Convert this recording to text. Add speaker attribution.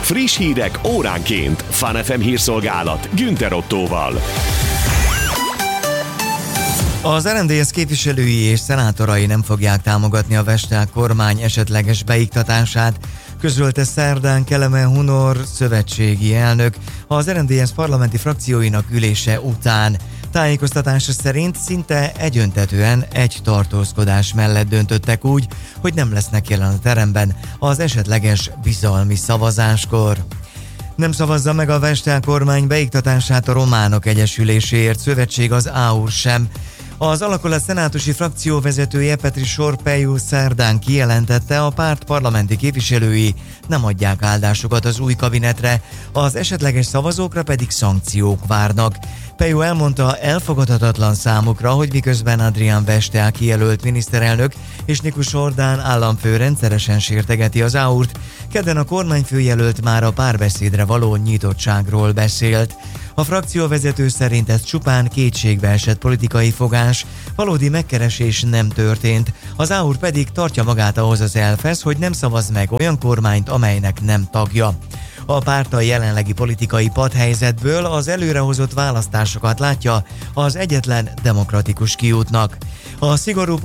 Speaker 1: Friss hírek óránként. Fun FM hírszolgálat Günther Ottóval.
Speaker 2: Az RMDSZ képviselői és szenátorai nem fogják támogatni a Vestel kormány esetleges beiktatását, közölte szerdán Kelemen Hunor szövetségi elnök az RMDSZ parlamenti frakcióinak ülése után. Tájékoztatása szerint szinte egyöntetően egy tartózkodás mellett döntöttek úgy, hogy nem lesznek jelen a teremben az esetleges bizalmi szavazáskor. Nem szavazza meg a Vestel kormány beiktatását a Románok Egyesüléséért szövetség, az AUR sem. Az alakulat szenátusi frakció vezetője Petri Sorpeju szerdán kijelentette, a párt parlamenti képviselői nem adják áldásokat az új kabinetre, az esetleges szavazókra pedig szankciók várnak. Peju elmondta, elfogadhatatlan számukra, hogy miközben Adrián Vestel kijelölt miniszterelnök és Nikus Ordán államfő rendszeresen sértegeti az AUR-t, kedden a kormányfőjelölt már a párbeszédre való nyitottságról beszélt. A frakcióvezető szerint ez csupán kétségbeesett politikai fogás, valódi megkeresés nem történt, az AUR pedig tartja magát ahhoz az elvhez, hogy nem szavaz meg olyan kormányt, amelynek nem tagja. A párt a jelenlegi politikai padhelyzetből az előrehozott választásokat látja az egyetlen demokratikus kiútnak. A szigorú